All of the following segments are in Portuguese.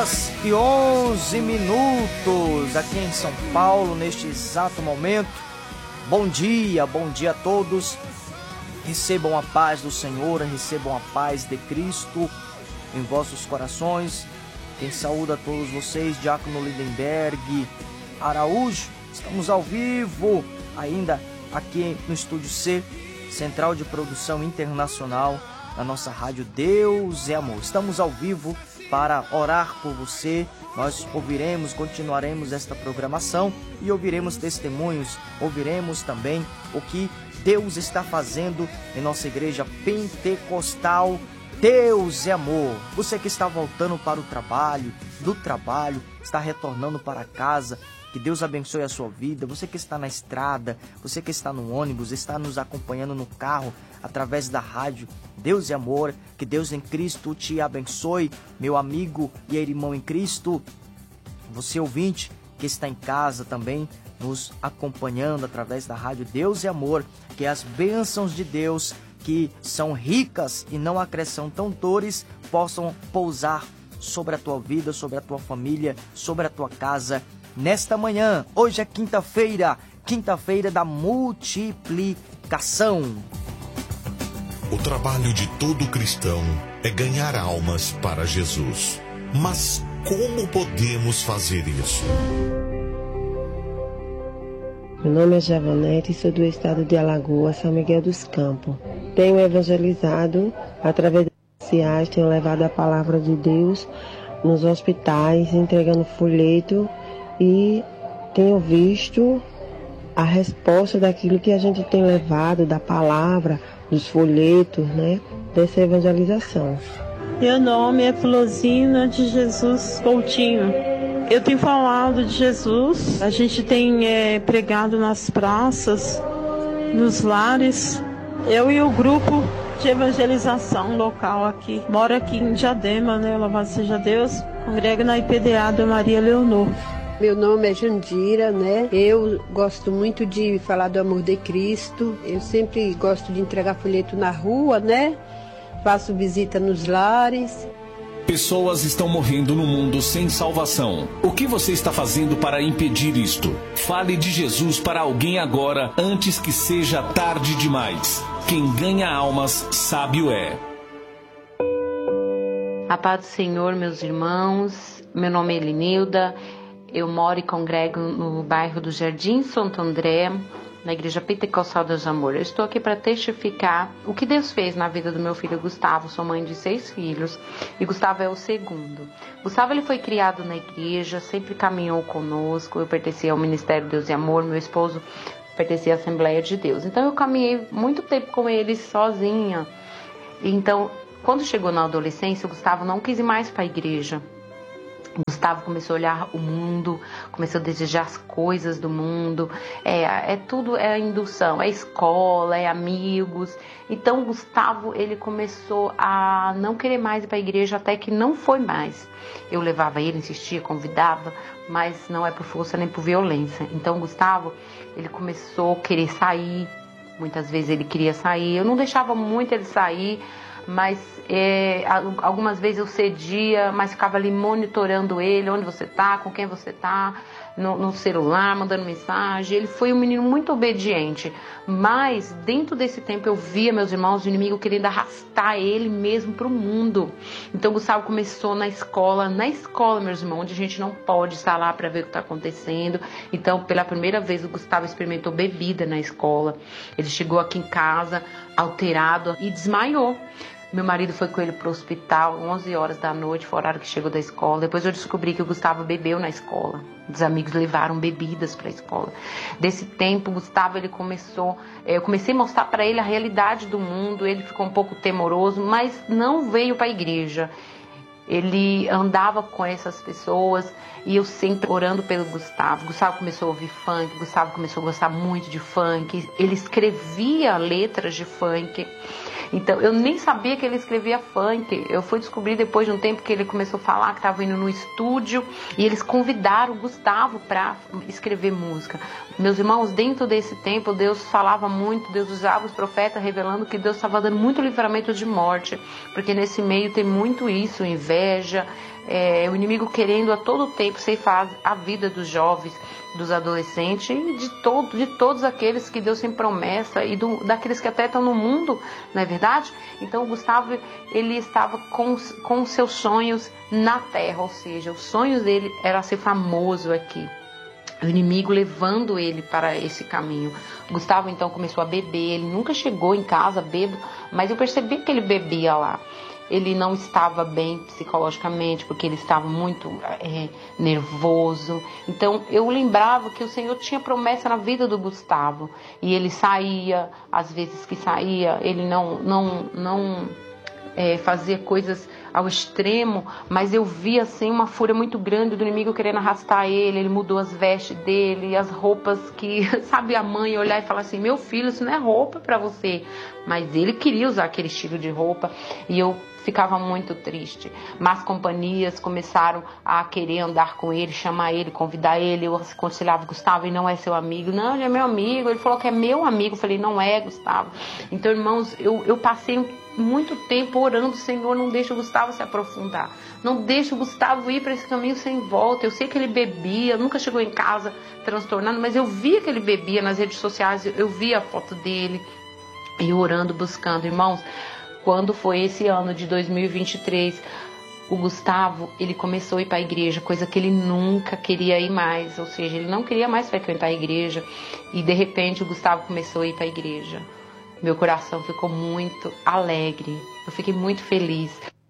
2h11 aqui em São Paulo, neste exato momento. Bom dia a todos. Recebam a paz do Senhor, recebam a paz de Cristo em vossos corações. Quem saúda a todos vocês, Diácono Lindenberg Araújo. Estamos ao vivo ainda aqui no Estúdio C, Central de Produção Internacional, na nossa rádio Deus é Amor. Estamos ao vivo para orar por você. Nós continuaremos esta programação e ouviremos testemunhos, ouviremos também o que Deus está fazendo em nossa igreja pentecostal. Deus é Amor. Você que está voltando para o trabalho, do trabalho, está retornando para casa, que Deus abençoe a sua vida. Você que está na estrada, você que está no ônibus, está nos acompanhando no carro, através da rádio Deus é Amor. Que Deus em Cristo te abençoe, meu amigo e irmão em Cristo. Você ouvinte que está em casa também, nos acompanhando através da rádio Deus é Amor. Que as bênçãos de Deus, que são ricas e não acrescentam dores, possam pousar sobre a tua vida, sobre a tua família, sobre a tua casa. Nesta manhã, hoje é quinta-feira da multiplicação. O trabalho de todo cristão é ganhar almas para Jesus. Mas como podemos fazer isso? Meu nome é Javanete e sou do estado de Alagoas, São Miguel dos Campos. Tenho evangelizado através das redes sociais, tenho levado a palavra de Deus nos hospitais, entregando folheto, e tenho visto a resposta daquilo que a gente tem levado, da palavra, dos folhetos, né, dessa evangelização. Meu nome é Florzinha de Jesus Coutinho. Eu tenho falado de Jesus, a gente tem pregado nas praças, nos lares. Eu e o grupo de evangelização local aqui, moro aqui em Diadema, né, louvado seja Deus, congrego na IPDA da Maria Leonor. Meu nome é Jandira, né? Eu gosto muito de falar do amor de Cristo. Eu sempre gosto de entregar folheto na rua, né? Faço visita nos lares. Pessoas estão morrendo no mundo sem salvação. O que você está fazendo para impedir isto? Fale de Jesus para alguém agora, antes que seja tarde demais. Quem ganha almas, sábio é. A paz do Senhor, meus irmãos. Meu nome é Elinilda. Eu moro e congrego no bairro do Jardim Santo André, na Igreja Pentecostal Deus Amor. Eu estou aqui para testificar o que Deus fez na vida do meu filho Gustavo. Sou mãe de 6 filhos e Gustavo é o segundo. Gustavo ele foi criado na igreja, sempre caminhou conosco. Eu pertencia ao Ministério Deus e Amor, meu esposo pertencia à Assembleia de Deus. Então eu caminhei muito tempo com ele sozinha. Então, quando chegou na adolescência, o Gustavo não quis ir mais para a igreja. Gustavo começou a olhar o mundo, começou a desejar as coisas do mundo, tudo é indução, é escola, é amigos. Então Gustavo ele começou a não querer mais ir para a igreja, até que não foi mais. Eu levava ele, insistia, convidava, mas não é por força nem por violência. Então Gustavo ele começou a querer sair, muitas vezes ele queria sair, eu não deixava muito ele sair, mas algumas vezes eu cedia, mas ficava ali monitorando ele, onde você tá, com quem você tá, no celular, mandando mensagem. Ele foi um menino muito obediente, mas dentro desse tempo eu via, meus irmãos, o inimigo querendo arrastar ele mesmo para o mundo. Então Gustavo começou na escola, meus irmãos, onde a gente não pode estar lá para ver o que está acontecendo. Então pela primeira vez o Gustavo experimentou bebida na escola. Ele chegou aqui em casa alterado e desmaiou. Meu marido foi com ele para o hospital, 11 horas da noite, foi o horário que chegou da escola. Depois eu descobri que o Gustavo bebeu na escola. Os amigos levaram bebidas para a escola. Desse tempo, o Gustavo ele começou... Eu comecei a mostrar para ele a realidade do mundo. Ele ficou um pouco temoroso, mas não veio para a igreja. Ele andava com essas pessoas e eu sempre orando pelo Gustavo. Gustavo começou a ouvir funk, Gustavo começou a gostar muito de funk. Ele escrevia letras de funk. Então, eu nem sabia que ele escrevia funk. Eu fui descobrir depois de um tempo que ele começou a falar que estava indo no estúdio e eles convidaram o Gustavo para escrever música. Meus irmãos, dentro desse tempo, Deus falava muito, Deus usava os profetas revelando que Deus estava dando muito livramento de morte, porque nesse meio tem muito isso, inveja, o inimigo querendo a todo tempo ceifar a vida dos jovens, dos adolescentes e de todos aqueles que Deus tem promessa e daqueles que até estão no mundo, não é verdade? Então o Gustavo, ele estava com os seus sonhos na terra, ou seja, os sonhos dele era ser famoso aqui. O inimigo levando ele para esse caminho. O Gustavo então começou a beber, ele nunca chegou em casa bêbado, mas eu percebi que ele bebia lá. Ele não estava bem psicologicamente, porque ele estava muito nervoso. Então eu lembrava que o Senhor tinha promessa na vida do Gustavo. E ele saía, às vezes que saía, ele não fazia coisas ao extremo, mas eu via assim uma fúria muito grande do inimigo querendo arrastar ele. Ele mudou as vestes dele, as roupas que, sabe, a mãe olhar e falar assim, meu filho, isso não é roupa para você. Mas ele queria usar aquele estilo de roupa e eu ficava muito triste. Más companhias começaram a querer andar com ele, chamar ele, convidar ele. Eu aconselhava, Gustavo, ele não é seu amigo. Não, ele é meu amigo. Ele falou que é meu amigo. Eu falei, não é, Gustavo. Então, irmãos, eu passei muito tempo orando, Senhor, não deixa o Gustavo se aprofundar. Não deixa o Gustavo ir para esse caminho sem volta. Eu sei que ele bebia, nunca chegou em casa transtornado, mas eu via que ele bebia nas redes sociais, eu via a foto dele. E orando, buscando, irmãos. Quando foi esse ano de 2023, o Gustavo, ele começou a ir para a igreja, coisa que ele nunca queria ir mais, ou seja, ele não queria mais frequentar a igreja, e de repente o Gustavo começou a ir para a igreja. Meu coração ficou muito alegre, eu fiquei muito feliz.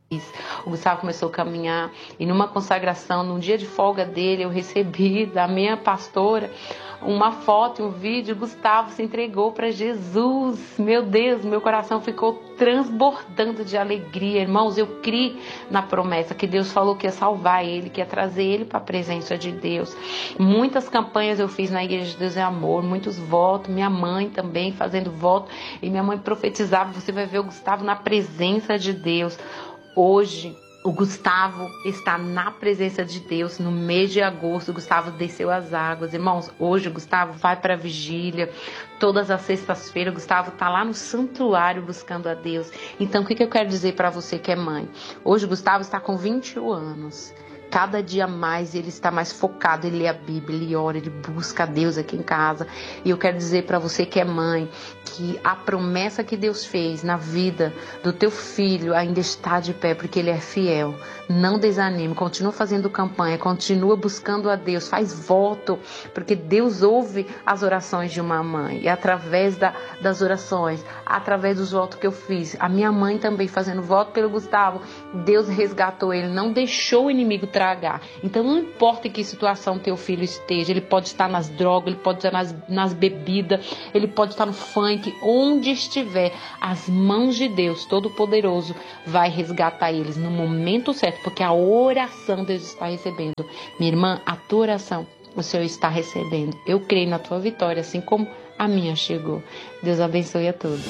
O Gustavo começou a caminhar, e numa consagração, num dia de folga dele, eu recebi da minha pastora uma foto e um vídeo. Gustavo se entregou para Jesus. Meu Deus, meu coração ficou transbordando de alegria. Irmãos, eu criei na promessa que Deus falou que ia salvar ele, que ia trazer ele para a presença de Deus. Muitas campanhas eu fiz na Igreja de Deus é Amor, muitos votos, minha mãe também fazendo voto, e minha mãe profetizava, você vai ver o Gustavo na presença de Deus. Hoje, o Gustavo está na presença de Deus. No mês de agosto, o Gustavo desceu as águas. Irmãos, hoje o Gustavo vai para a vigília. Todas as sextas-feiras, o Gustavo está lá no santuário buscando a Deus. Então, o que eu quero dizer para você que é mãe? Hoje o Gustavo está com 21 anos. Cada dia mais ele está mais focado, ele lê a Bíblia, ele ora, ele busca a Deus aqui em casa. E eu quero dizer para você que é mãe, que a promessa que Deus fez na vida do teu filho ainda está de pé, porque ele é fiel. Não desanime, continua fazendo campanha, continua buscando a Deus, faz voto, porque Deus ouve as orações de uma mãe. E através das orações, através dos votos que eu fiz, a minha mãe também fazendo voto pelo Gustavo, Deus resgatou ele, não deixou o inimigo tragar. Então não importa em que situação teu filho esteja, ele pode estar nas drogas, ele pode estar nas bebidas, ele pode estar no funk, onde estiver, as mãos de Deus Todo-Poderoso vai resgatar eles no momento certo, porque a oração Deus está recebendo. Minha irmã, a tua oração o Senhor está recebendo. Eu creio na tua vitória, assim como a minha chegou. Deus abençoe a todos.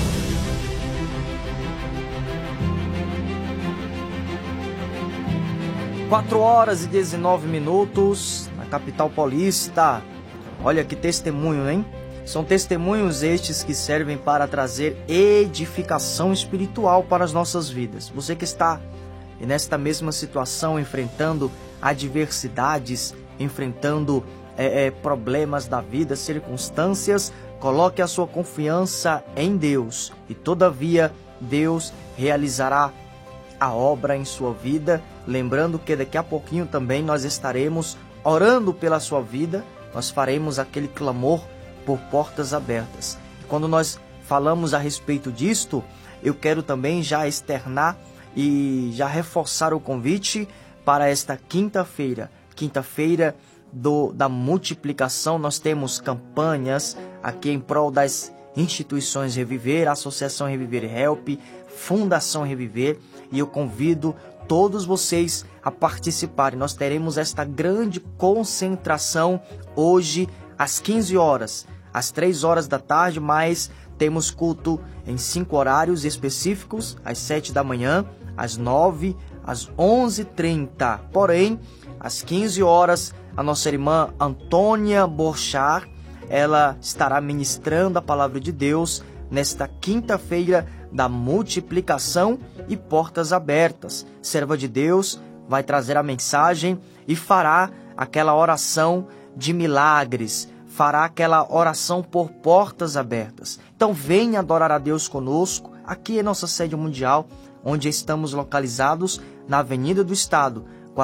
Quatro horas e 19 minutos na capital paulista. Olha que testemunho, hein? São testemunhos estes que servem para trazer edificação espiritual para as nossas vidas. Você que está nesta mesma situação, enfrentando adversidades, enfrentando problemas da vida, circunstâncias, coloque a sua confiança em Deus e todavia Deus realizará a obra em sua vida. Lembrando que daqui a pouquinho também nós estaremos orando pela sua vida, nós faremos aquele clamor por portas abertas. E quando nós falamos a respeito disto, eu quero também já externar e já reforçar o convite para esta quinta-feira, da multiplicação. Nós temos campanhas aqui em prol das instituições Reviver, Associação Reviver Help, Fundação Reviver, e eu convido todos vocês a participarem. Nós teremos esta grande concentração hoje às 15 horas, às 3 horas da tarde, mas temos culto em 5 horários específicos, às 7 da manhã, às 9, às 11h30. Porém, às 15 horas, a nossa irmã Antônia Borchar, ela estará ministrando a palavra de Deus nesta quinta-feira da multiplicação e portas abertas. Serva de Deus, vai trazer a mensagem e fará aquela oração de milagres, fará aquela oração por portas abertas. Então venha adorar a Deus conosco, aqui em nossa sede mundial, onde estamos localizados na Avenida do Estado,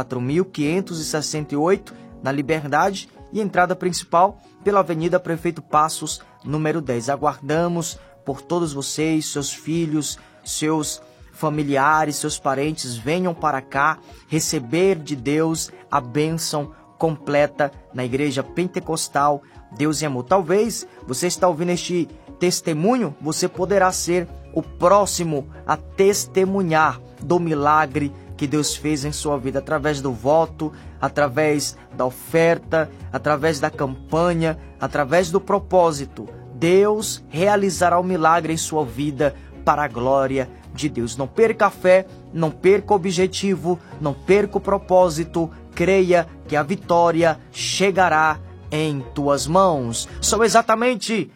4.568, na Liberdade, e entrada principal pela Avenida Prefeito Passos, número 10. Aguardamos por todos vocês, seus filhos, seus familiares, seus parentes, venham para cá receber de Deus a bênção completa na Igreja Pentecostal Deus e Amor. Talvez você está ouvindo este testemunho, você poderá ser o próximo a testemunhar do milagre que Deus fez em sua vida, através do voto, através da oferta, através da campanha, através do propósito. Deus realizará o milagre em sua vida para a glória de Deus. Não perca a fé, não perca o objetivo, não perca o propósito. Creia que a vitória chegará em tuas mãos. São exatamente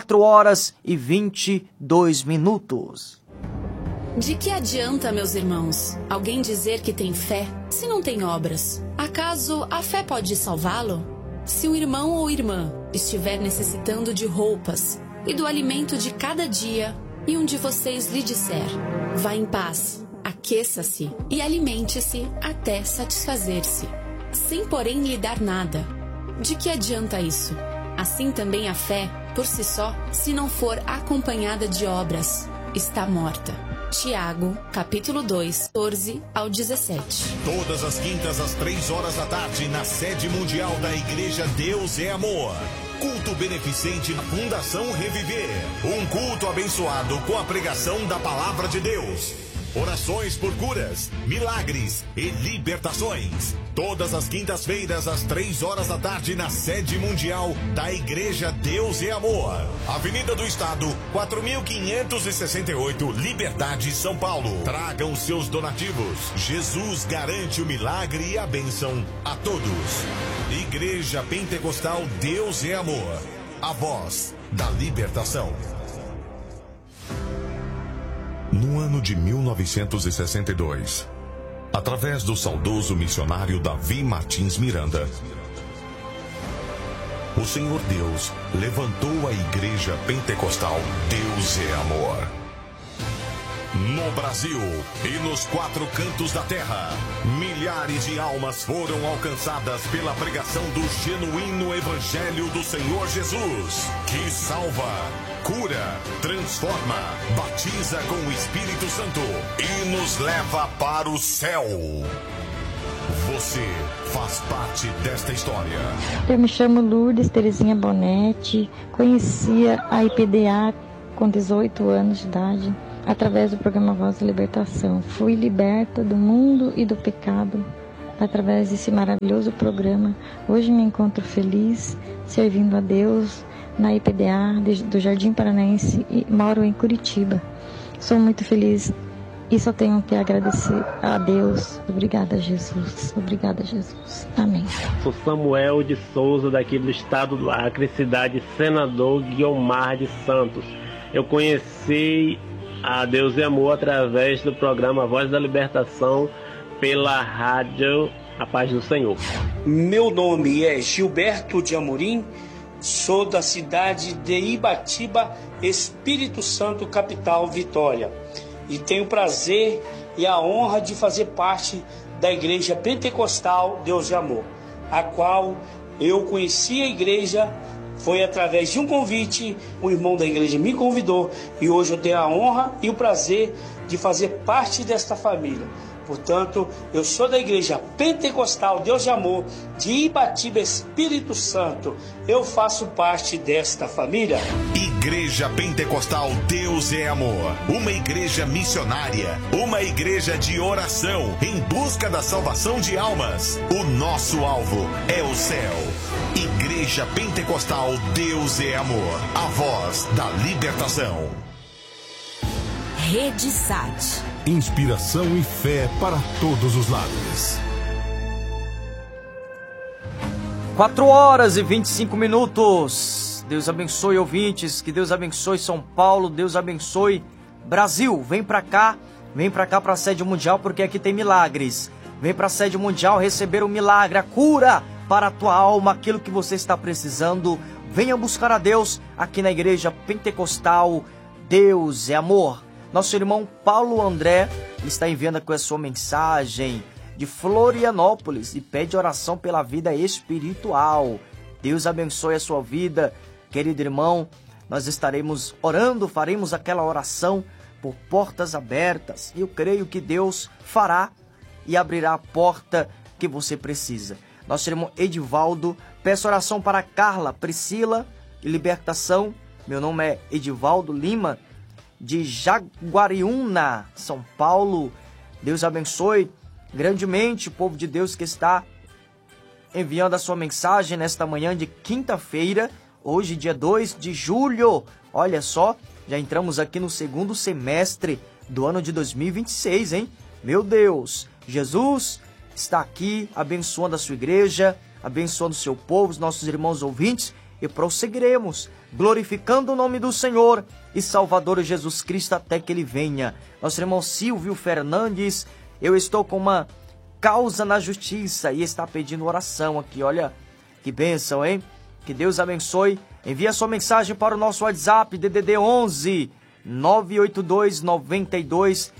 4h22. De que adianta, meus irmãos, alguém dizer que tem fé se não tem obras? Acaso a fé pode salvá-lo? Se um irmão ou irmã estiver necessitando de roupas e do alimento de cada dia, e um de vocês lhe disser: vá em paz, aqueça-se e alimente-se até satisfazer-se, sem porém lhe dar nada, de que adianta isso? Assim também a fé, por si só, se não for acompanhada de obras, está morta. Tiago, capítulo 2, 14-17. Todas as quintas às 3h, na sede mundial da Igreja Deus é Amor. Culto beneficente na Fundação Reviver. Um culto abençoado com a pregação da Palavra de Deus. Orações por curas, milagres e libertações. Todas as quintas-feiras às 3h na sede mundial da Igreja Deus e Amor. Avenida do Estado, 4.568, Liberdade, São Paulo. Tragam seus donativos. Jesus garante o milagre e a bênção a todos. Igreja Pentecostal Deus e Amor. A voz da libertação. No ano de 1962, através do saudoso missionário Davi Martins Miranda, o Senhor Deus levantou a Igreja Pentecostal Deus é Amor. No Brasil e nos 4 cantos da terra, milhares de almas foram alcançadas pela pregação do genuíno Evangelho do Senhor Jesus, que salva, cura, transforma, batiza com o Espírito Santo e nos leva para o céu. Você faz parte desta história. Eu me chamo Lourdes Terezinha Bonetti, conhecia a IPDA com 18 anos de idade, através do programa Voz da Libertação. Fui liberta do mundo e do pecado através desse maravilhoso programa. Hoje me encontro feliz, servindo a Deus na IPDA do Jardim Paranaense e moro em Curitiba. Sou muito feliz e só tenho que agradecer a Deus. Obrigada, Jesus. Obrigada, Jesus. Amém. Sou Samuel de Souza, daqui do estado do Acre, cidade Senador Guiomar de Santos. Eu conheci a Deus e Amor através do programa Voz da Libertação pela rádio A Paz do Senhor. Meu nome é Gilberto de Amorim, sou da cidade de Ibatiba, Espírito Santo, capital Vitória, e tenho o prazer e a honra de fazer parte da Igreja Pentecostal Deus e Amor, a qual eu conheci a igreja. Foi através de um convite, um irmão da igreja me convidou e hoje eu tenho a honra e o prazer de fazer parte desta família. Portanto, eu sou da Igreja Pentecostal Deus de Amor de Ibatiba, Espírito Santo. Eu faço parte desta família. Igreja Pentecostal Deus é Amor. Uma igreja missionária. Uma igreja de oração em busca da salvação de almas. O nosso alvo é o céu. Igreja Pentecostal Deus é Amor. A voz da libertação. Rede Sat. Inspiração e fé para todos os lados. 4h25. Deus abençoe, ouvintes. Que Deus abençoe São Paulo. Deus abençoe Brasil. Vem pra cá para a sede mundial, porque aqui tem milagres. Vem para a sede mundial receber o milagre, a cura para a tua alma, aquilo que você está precisando. Venha buscar a Deus aqui na Igreja Pentecostal. Deus é amor. Nosso irmão Paulo André está enviando aqui a sua mensagem de Florianópolis e pede oração pela vida espiritual. Deus abençoe a sua vida, querido irmão. Nós estaremos orando, faremos aquela oração por portas abertas. E eu creio que Deus fará e abrirá a porta que você precisa. Nosso irmão Edivaldo, peço oração para Carla, Priscila e libertação. Meu nome é Edivaldo Lima, de Jaguariúna, São Paulo. Deus abençoe grandemente o povo de Deus que está enviando a sua mensagem nesta manhã de quinta-feira, hoje dia 2 de julho. Olha só, já entramos aqui no segundo semestre do ano de 2026, hein? Meu Deus, Jesus está aqui abençoando a sua igreja, abençoando o seu povo, os nossos irmãos ouvintes, e prosseguiremos glorificando o nome do Senhor e Salvador Jesus Cristo até que Ele venha. Nosso irmão Silvio Fernandes, eu estou com uma causa na justiça e está pedindo oração aqui. Olha que bênção, hein? Que Deus abençoe. Envie a sua mensagem para o nosso WhatsApp, DDD 11 982 92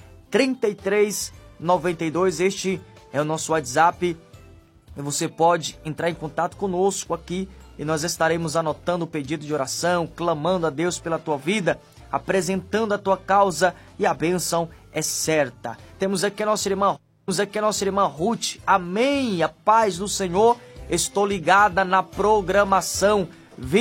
33 92. Este é o nosso WhatsApp. E você pode entrar em contato conosco aqui e nós estaremos anotando o pedido de oração, clamando a Deus pela tua vida, apresentando a tua causa, e a bênção é certa. Temos aqui a nossa irmã Ruth. Amém. A paz do Senhor. Estou ligada na programação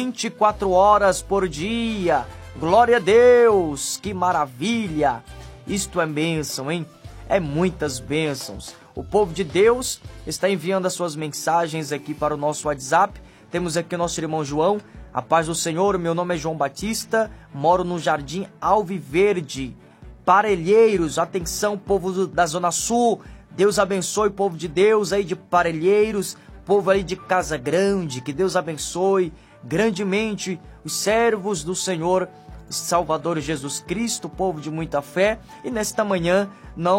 24 horas por dia. Glória a Deus. Que maravilha. Isto é bênção, hein? É muitas bênçãos. O povo de Deus está enviando as suas mensagens aqui para o nosso WhatsApp. Temos aqui o nosso irmão João. A paz do Senhor, meu nome é João Batista, moro no Jardim Alviverde, Parelheiros. Atenção, povo da Zona Sul. Deus abençoe o povo de Deus aí de Parelheiros, povo aí de Casa Grande. Que Deus abençoe grandemente os servos do Senhor Salvador Jesus Cristo, povo de muita fé. E nesta manhã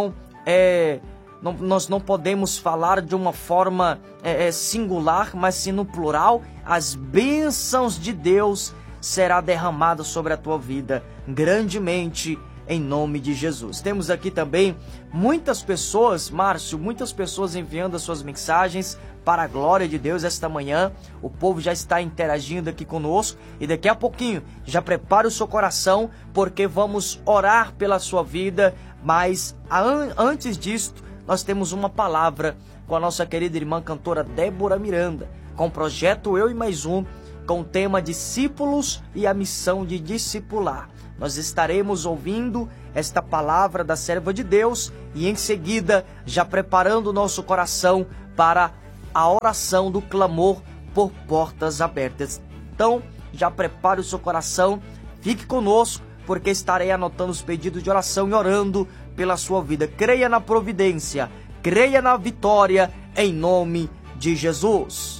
nós não podemos falar de uma forma singular, mas sim no plural. As bênçãos de Deus será derramada sobre a tua vida grandemente, em nome de Jesus. Temos aqui também muitas pessoas, Márcio, muitas pessoas enviando as suas mensagens para a glória de Deus esta manhã. O povo já está interagindo aqui conosco e daqui a pouquinho já prepare o seu coração, porque vamos orar pela sua vida. Mas antes disso, nós temos uma palavra com a nossa querida irmã cantora Débora Miranda, com o projeto Eu e Mais Um, com o tema Discípulos e a missão de discipular. Nós estaremos ouvindo esta palavra da serva de Deus e em seguida já preparando o nosso coração para a oração do clamor por portas abertas. Então já prepare o seu coração, fique conosco, porque estarei anotando os pedidos de oração e orando pela sua vida. Creia na providência, creia na vitória, em nome de Jesus.